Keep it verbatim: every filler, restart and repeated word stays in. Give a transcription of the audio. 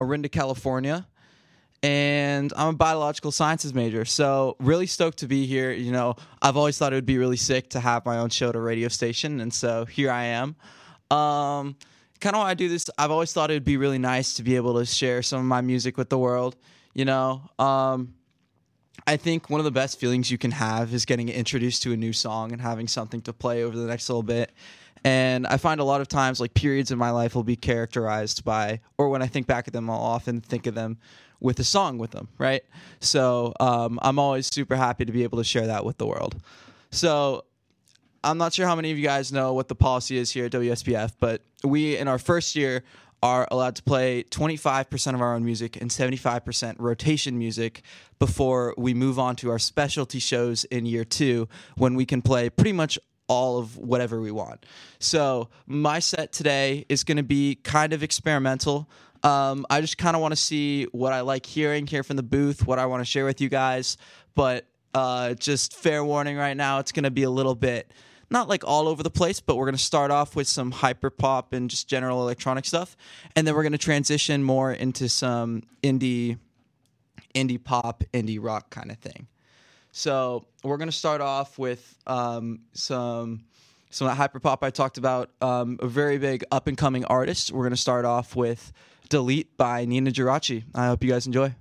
Orinda, California, and I'm a biological sciences major. So really stoked to be here. You know, I've always thought it would be really sick to have my own show at a radio station, and so here I am. Um, kind of why I do this, I've always thought it would be really nice to be able to share some of my music with the world. You know, um, I think one of the best feelings you can have is getting introduced to a new song and having something to play over the next little bit. And I find a lot of times, like, periods in my life will be characterized by, or when I think back at them, I'll often think of them with a song with them, right? So um, I'm always super happy to be able to share that with the world. So I'm not sure how many of you guys know what the policy is here at W S B F, but we, in our first year, are allowed to play twenty-five percent of our own music and seventy-five percent rotation music before we move on to our specialty shows in year two, when we can play pretty much all of whatever we want. So my set today is going to be kind of experimental. Um, I just kind of want to see what I like hearing here from the booth, what I want to share with you guys. But uh, just fair warning right now, it's going to be a little bit, not like all over the place, but we're going to start off with some hyper pop and just general electronic stuff. And then we're going to transition more into some indie, indie pop, indie rock kind of thing. So we're going to start off with um, some some of that hyper pop I talked about, um, a very big up and coming artist. We're going to start off with Delete by Nina Geraci. I hope you guys enjoy.